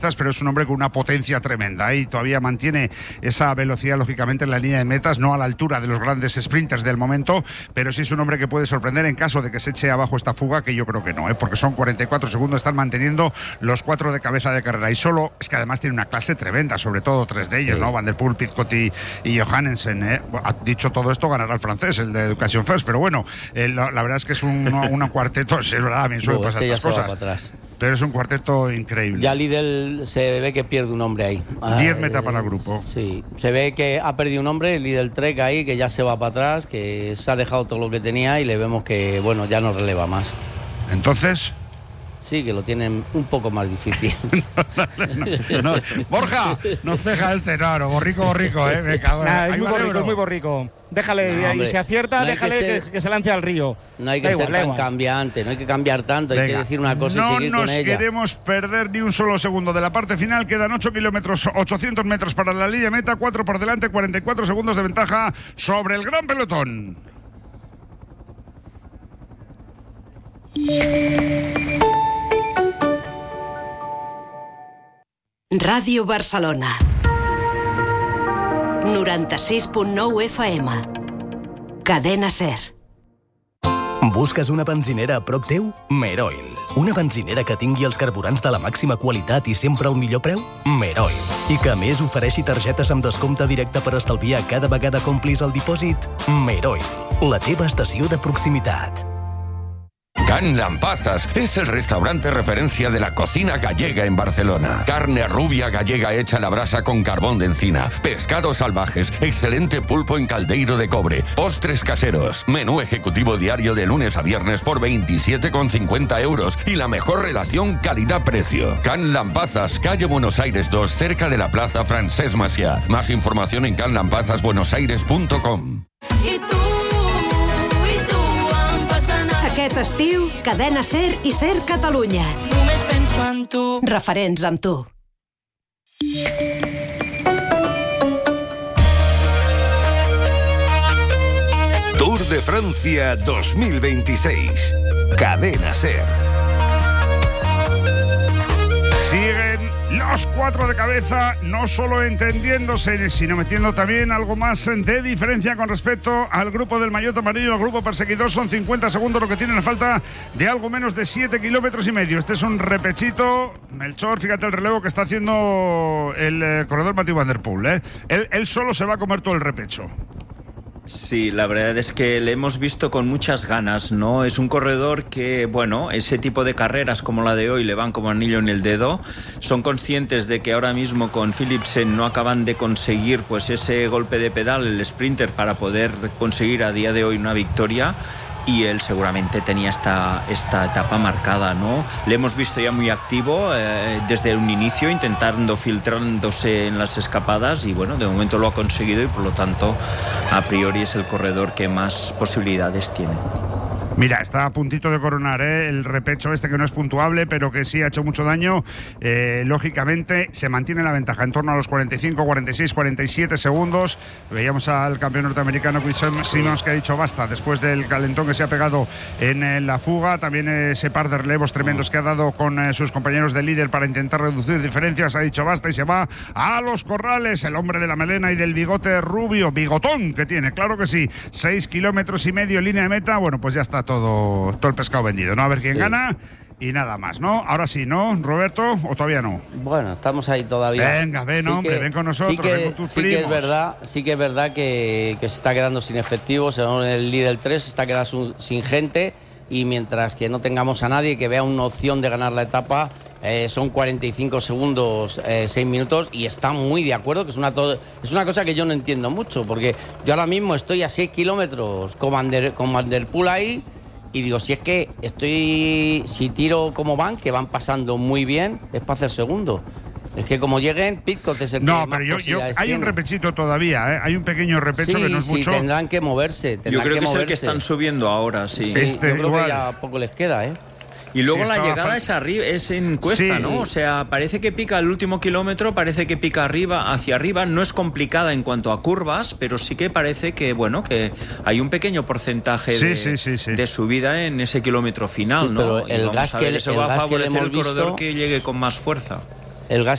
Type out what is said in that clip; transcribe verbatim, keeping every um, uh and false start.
pero es un hombre con una potencia tremenda, ¿eh? Y todavía mantiene esa velocidad lógicamente en la línea de metas, no a la altura de los grandes sprinters del momento, pero sí es un hombre que puede sorprender en caso de que se eche abajo esta fuga, que yo creo que no, ¿eh? Porque son cuarenta y cuatro segundos, están manteniendo los cuatro de cabeza de carrera, y solo es que además tiene una clase tremenda, sobre todo tres de ellos, sí. ¿no? Van der Poel, Pidcock y, y Johannesen, ¿eh? Ha dicho todo esto, ganará el francés, el de Education First, pero bueno, eh, la, la verdad es que es un, un cuarteto, es verdad, a mí suele pasar estas cosas, pero es un cuarteto increíble. Ya Lidl se ve que pierde un hombre ahí. diez metas para el grupo. Sí, se ve que ha perdido un hombre, el Lidl Trek ahí, que ya se va para atrás, que se ha dejado todo lo que tenía y le vemos que, bueno, ya no releva más. Entonces... Sí, que lo tienen un poco más difícil. no, no, no. Borja, no ceja este, no, no, borrico, borrico, eh, me cago en... Nah, es muy borrico, es muy borrico. Déjale, no, hombre, y si acierta, no déjale que, ser, que, que se lance al río. No hay que da ser igual, tan cambiante, no hay que cambiar tanto, Venga, hay que decir una cosa no y seguir con ella. No nos queremos perder ni un solo segundo de la parte final, quedan ocho kilómetros, ochocientos metros para la línea meta, cuatro por delante, cuarenta y cuatro segundos de ventaja sobre el gran pelotón. Ràdio Barcelona noranta-sis punt nou F M. Cadena Ser. Busques una benzinera a prop teu? Meroil. Una benzinera que tingui els carburants de la màxima qualitat i sempre al millor preu? Meroil. I que a més ofereixi targetes amb descompte directe per estalviar cada vegada que omplis el dipòsit? Meroil. La teva estació de proximitat. Can Lampazas es el restaurante referencia de la cocina gallega en Barcelona. Carne rubia gallega hecha a la brasa con carbón de encina, pescados salvajes, excelente pulpo en caldeiro de cobre, postres caseros, menú ejecutivo diario de lunes a viernes por veintisiete con cincuenta euros y la mejor relación calidad-precio. Can Lampazas, calle Buenos Aires dos, cerca de la Plaza Francesc Macià. Más información en can lampazas buenos aires punto com. Aquest estiu, Cadena Ser i Ser Catalunya. Només penso en tu. Referents amb tu. Tour de Francia dos mil veintiséis. Cadena Ser. Los cuatro de cabeza, no solo entendiéndose, sino metiendo también algo más de diferencia con respecto al grupo del maillot amarillo, al grupo perseguidor. Son cincuenta segundos lo que tienen a falta de algo menos de siete kilómetros y medio. Este es un repechito. Melchor, fíjate el relevo que está haciendo el eh, corredor Mathieu Van der Poel, ¿eh? Él, él solo se va a comer todo el repecho. Sí, la verdad es que le hemos visto con muchas ganas, ¿no? Es un corredor que, bueno, ese tipo de carreras como la de hoy le van como anillo en el dedo. Son conscientes de que ahora mismo con Philipsen no acaban de conseguir pues ese golpe de pedal, el sprinter, para poder conseguir a día de hoy una victoria. Y él seguramente tenía esta, esta etapa marcada, ¿no? Le hemos visto ya muy activo eh, desde un inicio, intentando filtrándose en las escapadas, y bueno, de momento lo ha conseguido y por lo tanto a priori es el corredor que más posibilidades tiene. Mira, está a puntito de coronar, ¿eh? El repecho este que no es puntuable, pero que sí ha hecho mucho daño. Eh, lógicamente se mantiene la ventaja en torno a los cuarenta y cinco, cuarenta y seis, cuarenta y siete segundos. Veíamos al campeón norteamericano Chris Simmons, que ha dicho basta después del calentón que se ha pegado en, en la fuga. También ese par de relevos tremendos que ha dado con eh, sus compañeros de líder para intentar reducir diferencias. Ha dicho basta y se va a los corrales. El hombre de la melena y del bigote rubio, bigotón que tiene, claro que sí. Seis kilómetros y medio, línea de meta. Bueno, pues ya está todo, todo el pescado vendido, ¿no? A ver quién sí. gana y nada más, ¿no? Ahora sí, ¿no, Roberto? ¿O todavía no? Bueno, estamos ahí todavía. Venga, ven, sí hombre, que, ven con nosotros, sí que, ven con tus sí primos. Que es verdad, sí que es verdad que, que se está quedando sin efectivos, según el líder tres, se está quedando sin gente, y mientras que no tengamos a nadie que vea una opción de ganar la etapa, eh, son cuarenta y cinco segundos, eh, seis minutos, y está muy de acuerdo, que es una, to- es una cosa que yo no entiendo mucho, porque yo ahora mismo estoy a seis kilómetros con Van der, con Van der Poel ahí, y digo, si es que estoy, si tiro como van, que van pasando muy bien, es para hacer segundo. Es que como lleguen, Pidcock es el no, que más pero yo, yo hay tiene. Un repechito todavía, ¿eh? Hay un pequeño repecho sí, que no es sí, mucho. tendrán que moverse. Tendrán yo creo que, que es moverse. el que están subiendo ahora, sí. sí este, yo creo igual. que ya poco les queda, ¿eh? Y luego sí, la llegada fal- es arriba, es en cuesta, sí. ¿no? O sea, parece que pica el último kilómetro, parece que pica arriba, hacia arriba. No es complicada en cuanto a curvas, pero sí que parece que, bueno, que hay un pequeño porcentaje sí, de, sí, sí, sí. de subida en ese kilómetro final, Sí, ¿no? pero el y vamos gas a ver, que- eso el va a gas que le favorecer hemos el corredor visto- que llegue con más fuerza. el gas